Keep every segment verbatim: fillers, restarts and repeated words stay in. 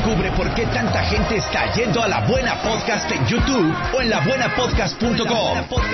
Descubre por qué tanta gente está yendo a La Buena Podcast en YouTube o en la buena podcast punto com.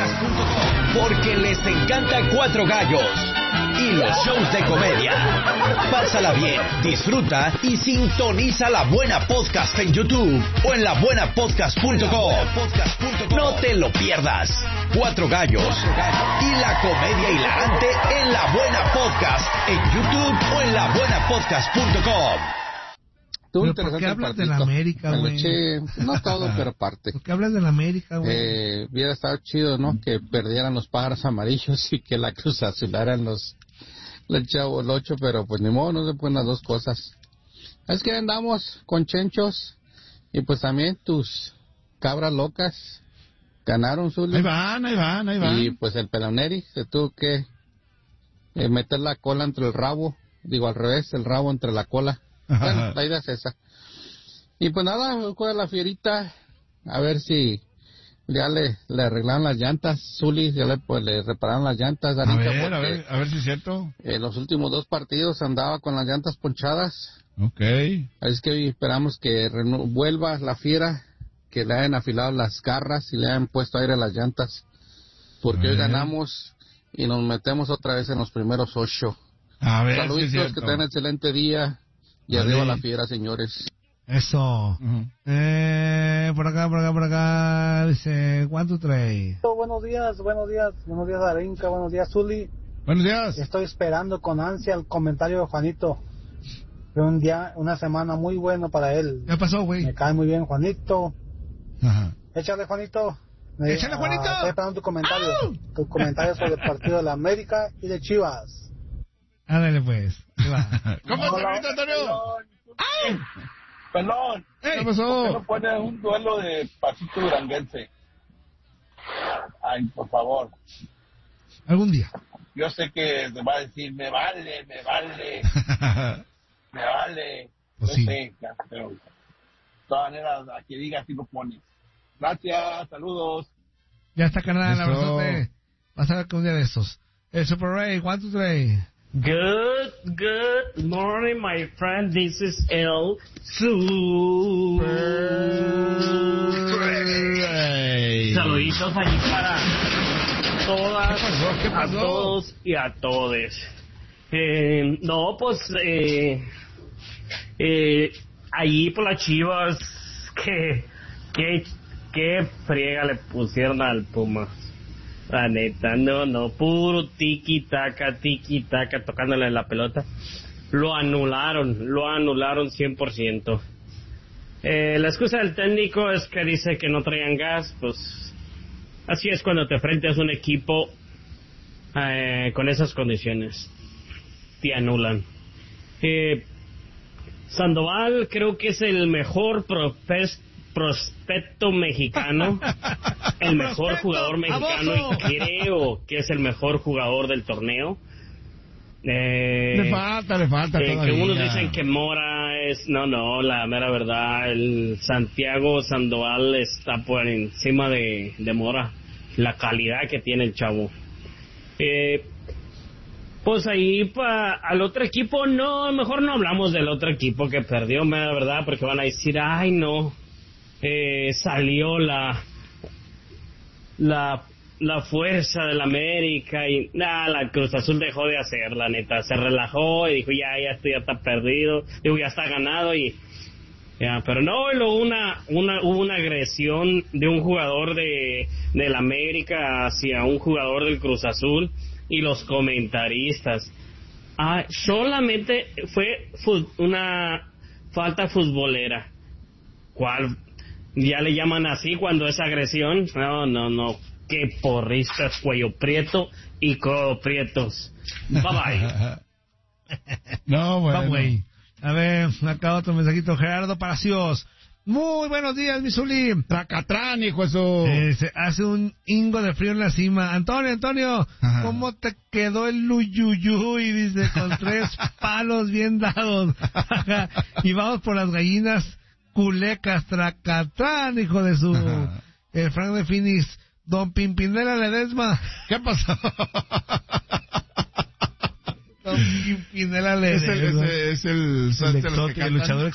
Porque les encanta Cuatro Gallos y los shows de comedia. Pásala bien, disfruta y sintoniza La Buena Podcast en YouTube o en la buena podcast punto com. No te lo pierdas. Cuatro Gallos y la comedia hilarante en La Buena Podcast en YouTube o en la buena podcast punto com. ¿Pero por qué hablas de la América, güey? No todo, pero parte. ¿Por qué hablas de la América, güey? Eh, hubiera estado chido, ¿no? Que perdieran los pájaros amarillos y que la Cruz Azularan los, los Chavo el Ocho, pero pues ni modo, no se pueden las dos cosas. Es que andamos con chenchos y pues también tus cabras locas ganaron, Zuli. Ahí van, ahí van, ahí van. Y pues el Peloneri se tuvo que eh, meter la cola entre el rabo, digo al revés, el rabo entre la cola. Bueno, la idea es esa. Y pues nada, juega la Fierita, a ver si ya le, le arreglaron las llantas, Zuli, ya le, pues, le repararon las llantas. A ver, a ver, a ver si es cierto. En los últimos dos partidos andaba con las llantas ponchadas. Ok. Es que hoy esperamos que renu- vuelva la Fiera, que le hayan afilado las garras y le hayan puesto aire a las llantas. Porque hoy ganamos y nos metemos otra vez en los primeros ocho. A ver, saluditos, si es que tengan excelente día. Y vale. arriba la Fiera, señores. Eso. Uh-huh. Eh, por acá, por acá, por acá. Dice, one, two, three. Buenos días, buenos días. Buenos días, Arinka. Buenos días, Zuli. Buenos días. Estoy esperando con ansia el comentario de Juanito. Fue un día, una semana muy bueno para él. ¿Qué pasó, güey? Me cae muy bien, Juanito. Ajá. Échale, Juanito. Me, Échale, Juanito. Uh, estoy esperando tu comentario. ¡Oh! Tu comentario sobre el partido de la América y de Chivas. Ándale, pues. ¿Cómo te Juanito, Antonio? ¡Ay! Pelón. ¿Qué pasó? ¿Por qué no pones un duelo de Pasito Duranguense? Ay, por favor. Algún día. Yo sé que te va a decir, me vale, me vale. me vale. Pues Yo sí. sé, pero de todas maneras, a que diga, así lo pones. Gracias, saludos. Ya está, carnal, abrazote. Vas a ver que un día de estos. El Super Ray, one, two, three. Good, good morning, my friend. This is El Super Ray. Saluditos allí para todas, ¿Qué pasó? ¿Qué pasó? a todos y a todes. Eh, no, pues, eh, eh, allí por las Chivas, que, que, que friega le pusieron al Pumas. La neta, no, no, puro tiki-taka, tiki-taka, tocándole la pelota. Lo anularon, lo anularon cien por ciento. Eh, la excusa del técnico es que dice que no traían gas, pues así es cuando te enfrentas a un equipo eh, con esas condiciones. Te anulan. Eh, Sandoval creo que es el mejor profes prospecto mexicano, el mejor jugador mexicano y creo que es el mejor jugador del torneo. Eh, le falta, le falta eh, todavía. Que unos dicen que Mora es, no, no, la mera verdad, el Santiago Sandoval está por encima de, de Mora, la calidad que tiene el chavo. Eh, Pues ahí pa, al otro equipo, no, mejor no hablamos del otro equipo que perdió, la verdad, porque van a decir, ay no, eh, salió la la la fuerza de la América y nada, la Cruz Azul dejó de hacer, la neta, se relajó y dijo, ya, ya esto ya está perdido, digo, ya está ganado y ya, pero no, luego una, una, hubo una agresión de un jugador de, de la América hacia un jugador del Cruz Azul y los comentaristas. Ah, solamente fue fu- una falta futbolera. ¿Cuál? Ya le llaman así cuando es agresión. No, no, no. Qué porristas, cuello prieto y codo prietos. Bye bye. No, bueno. Bye, a ver, acá otro mensajito. Gerardo Palacios. Muy buenos días, mi Zuli. Tracatrán, hijo eso. Eh, se hace un hingo de frío en la cima. Antonio, Antonio, Ajá. ¿cómo te quedó el luyuyuy? Dice, con tres palos bien dados. Y vamos por las gallinas culecas. Tracatrán, hijo de su... Ajá. El Frank de Finis. Don Pimpinela Ledesma. ¿Qué pasó? Don Pimpinela Ledesma. Es el, es el, es el, El de los que exótico, el cantan. luchador